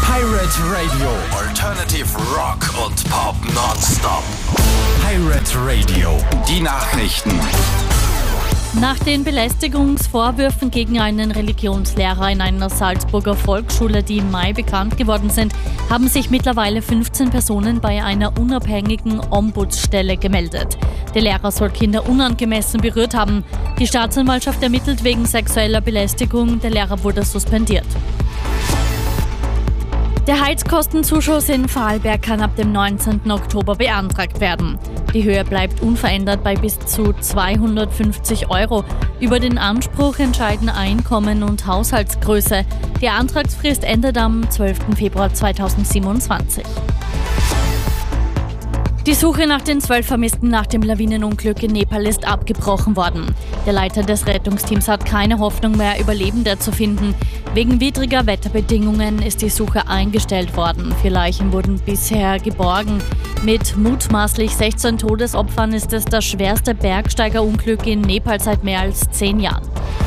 Pirate Radio. Alternative Rock und Pop nonstop. Pirate Radio. Die Nachrichten. Nach den Belästigungsvorwürfen gegen einen Religionslehrer in einer Salzburger Volksschule, die im Mai bekannt geworden sind, haben sich mittlerweile 15 Personen bei einer unabhängigen Ombudsstelle gemeldet. Der Lehrer soll Kinder unangemessen berührt haben. Die Staatsanwaltschaft ermittelt wegen sexueller Belästigung. Der Lehrer wurde suspendiert. Der Heizkostenzuschuss in Vorarlberg kann ab dem 19. Oktober beantragt werden. Die Höhe bleibt unverändert bei bis zu 250 €. Über den Anspruch entscheiden Einkommen und Haushaltsgröße. Die Antragsfrist endet am 12. Februar 2027. Die Suche nach den 12 Vermissten nach dem Lawinenunglück in Nepal ist abgebrochen worden. Der Leiter des Rettungsteams hat keine Hoffnung mehr, Überlebende zu finden. Wegen widriger Wetterbedingungen ist die Suche eingestellt worden. 4 Leichen wurden bisher geborgen. Mit mutmaßlich 16 Todesopfern ist es das schwerste Bergsteigerunglück in Nepal seit mehr als 10 Jahren.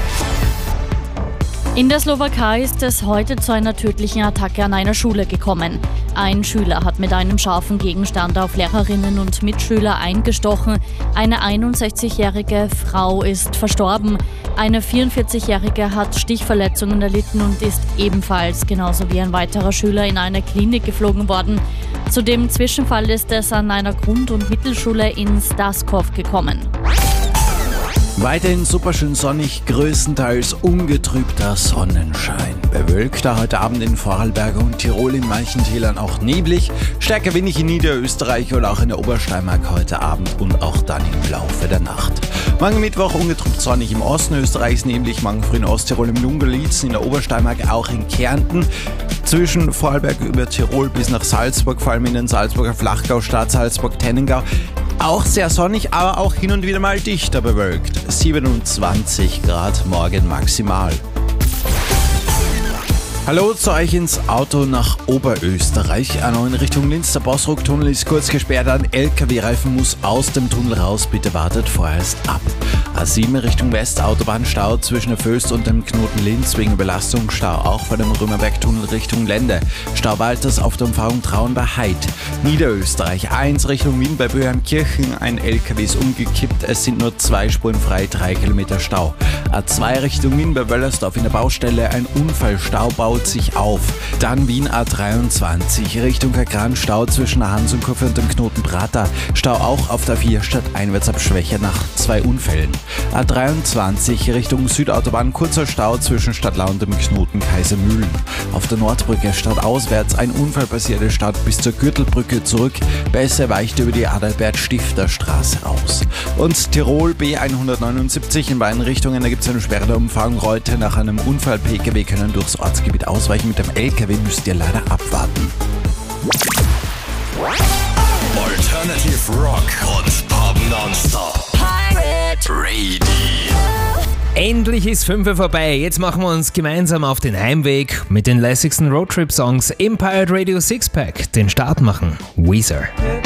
In der Slowakei ist es heute zu einer tödlichen Attacke an einer Schule gekommen. Ein Schüler hat mit einem scharfen Gegenstand auf Lehrerinnen und Mitschüler eingestochen. Eine 61-jährige Frau ist verstorben. Eine 44-jährige hat Stichverletzungen erlitten und ist ebenfalls, genauso wie ein weiterer Schüler, in eine Klinik geflogen worden. Zu dem Zwischenfall ist es an einer Grund- und Mittelschule in Staskov gekommen. Weiterhin superschön sonnig, größtenteils ungetrübter Sonnenschein. Bewölkter heute Abend in Vorarlberg und Tirol, in manchen Tälern auch neblig. Stärker windig in Niederösterreich oder auch in der Obersteiermark heute Abend und auch dann im Laufe der Nacht. Morgen Mittwoch ungetrübt sonnig im Osten Österreichs, neblig, morgen früh in Osttirol im Lungerlitz, in der Obersteiermark auch in Kärnten. Zwischen Vorarlberg über Tirol bis nach Salzburg, vor allem in den Salzburger Flachgau, Stadt Salzburg, Tennengau. Auch sehr sonnig, aber auch hin und wieder mal dichter bewölkt. 27 Grad morgen maximal. Hallo zu euch ins Auto nach Oberösterreich. In Richtung Linz, der Bossruck-Tunnel ist kurz gesperrt. Ein LKW-Reifen muss aus dem Tunnel raus. Bitte wartet vorerst ab. A7 Richtung West, Autobahnstau zwischen der Vöst und dem Knoten Linz wegen Überlastung. Stau auch vor dem Römerberg-Tunnel Richtung Lende. Stau Walters auf der Umfahrung Traun bei Heid. Niederösterreich 1 Richtung Wien bei Böhheimkirchen. Ein LKW ist umgekippt. Es sind nur 2 Spuren frei, 3 Kilometer Stau. A2 Richtung Wien bei Wöllersdorf in der Baustelle. Ein Unfallstau baut sich auf. Dann Wien A23 Richtung Kagran, Stau zwischen der Hansenkurve und dem Knoten Prater. Stau auch auf der 4 statt einwärts ab Schwäche nach 2 Unfällen. A23 Richtung Südautobahn, kurzer Stau zwischen Stadtlau und dem Knoten Kaisermühlen. Auf der Nordbrücke stadtauswärts ein Unfall passiert, Start bis zur Gürtelbrücke zurück. Besser weicht über die Adalbert-Stifter-Straße aus. Und Tirol B179 in beiden Richtungen, da gibt es eine Sperre der Umfahrung Reute. Nach einem Unfall PKW können durchs Ortsgebiet ausweichen. Mit dem LKW müsst ihr leider abwarten. Alternative Rock und Pop nonstop. Pirate Radio. Endlich ist 5 Uhr vorbei. Jetzt machen wir uns gemeinsam auf den Heimweg mit den lässigsten Roadtrip-Songs im Pirate Radio Sixpack. Den Start machen Weezer.